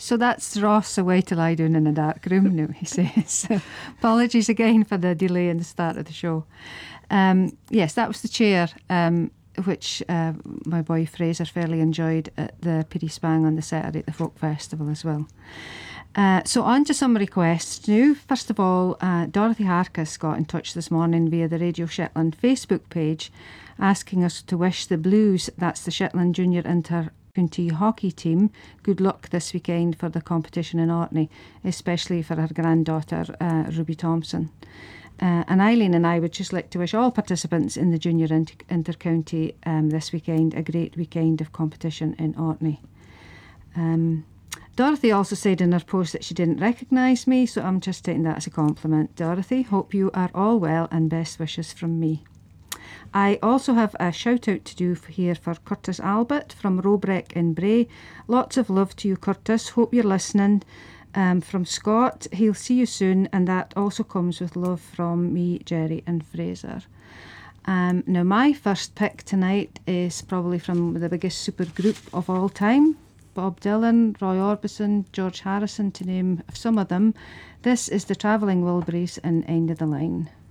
So that's Ross away to lie down in a dark room now, he says. So apologies again for the delay in the start of the show. Yes, that was the chair, which my boy Fraser fairly enjoyed at the Peerie Spang on the Saturday at the Folk Festival as well. So on to some requests now. First of all, Dorothy Harkis got in touch this morning via the Radio Shetland Facebook page, asking us to wish the Blues, that's the Shetland Junior Inter-County Hockey Team, good luck this weekend for the competition in Orkney, especially for her granddaughter Ruby Thompson. And Eileen and I would just like to wish all participants in the Junior Inter-County this weekend a great weekend of competition in Orkney. Dorothy also said in her post that she didn't recognise me, so I'm just taking that as a compliment. Dorothy, hope you are all well and best wishes from me. I also have a shout out to do here for Curtis Albert from Robreck in Bray. Lots of love to you, Curtis. Hope you're listening. From Scott, he'll see you soon, and that also comes with love from me, Jerry and Fraser. Now my first pick tonight is probably from the biggest super group of all time, Bob Dylan, Roy Orbison, George Harrison, to name some of them. This is the Travelling Wilburys and End of the Line.